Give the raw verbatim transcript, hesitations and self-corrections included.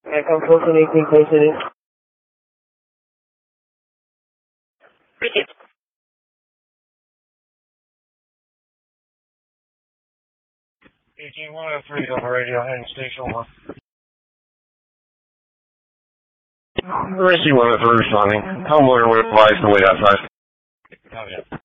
Yeah, come close to eighteen, close to it. eighteen one oh three on the radio, heading station one. Rescue one oh three responding. Homeowner would advise to wait outside. Oh, yeah.